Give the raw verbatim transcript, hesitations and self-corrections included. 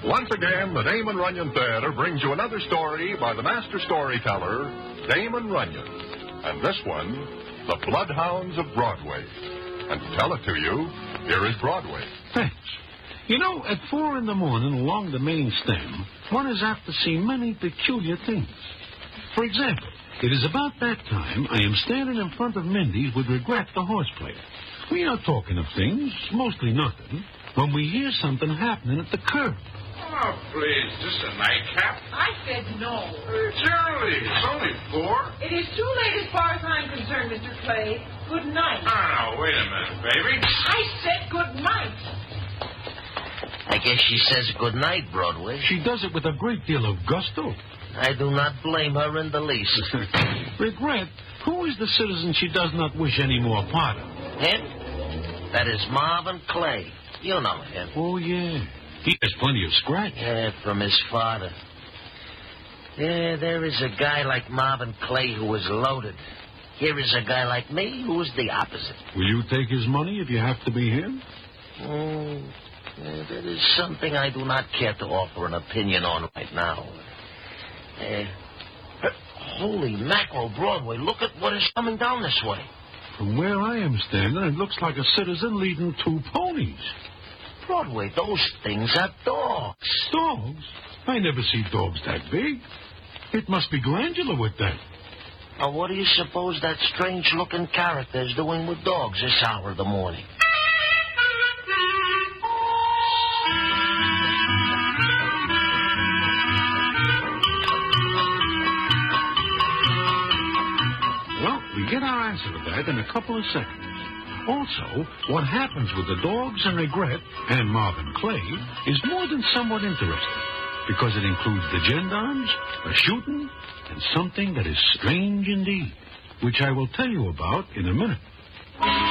Once again, the Damon Runyon Theater brings you another story by the master storyteller, Damon Runyon. And this one, The Bloodhounds of Broadway. And to tell it to you, here is Broadway. Thanks. You know, at four in the morning along the main stem, one is apt to see many peculiar things. For example, it is about that time I am standing in front of Mindy's with Regret, the horse player. We are talking of things, mostly nothing, when we hear something happening at the curb. Oh, please, just a nightcap. I said no. It's early. It's only four. It is too late as far as I'm concerned, Mister Clay. Good night. Oh, no, wait a minute, baby. I said good night. I guess she says good night, Broadway. She does it with a great deal of gusto. I do not blame her in the least. Regret, who is the citizen she does not wish any more part of? Him? That is Marvin Clay. You know him. Oh, yeah. He has plenty of scratch. Yeah, from his father. Yeah, there is a guy like Marvin Clay who is loaded. Here is a guy like me who is the opposite. Will you take his money if you have to be him? Mm, yeah, that is something I do not care to offer an opinion on right now. Uh, holy mackerel, Broadway, look at what is coming down this way. From where I am standing, it looks like a citizen leading two ponies. Broadway, those things are dogs. Dogs? I never see dogs that big. It must be glandular with that. Now, what do you suppose that strange-looking character is doing with dogs this hour of the morning? Well, we get our answer to that in a couple of seconds. Also, what happens with the dogs and Regret and Marvin Clay is more than somewhat interesting, because it includes the gendarmes, a shooting, and something that is strange indeed, which I will tell you about in a minute.